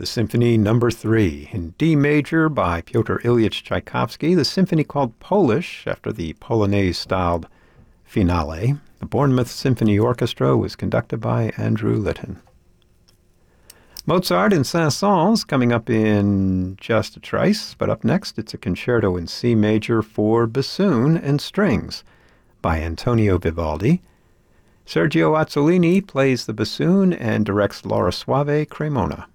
the Symphony Number 3 in D major by Pyotr Ilyich Tchaikovsky, the symphony called Polish after the Polonaise-styled finale. The Bournemouth Symphony Orchestra was conducted by Andrew Litton. Mozart and Saint-Saëns coming up in just a trice, but up next it's a concerto in C major for bassoon and strings by Antonio Vivaldi. Sergio Azzolini plays the bassoon and directs Laura Suave Cremona.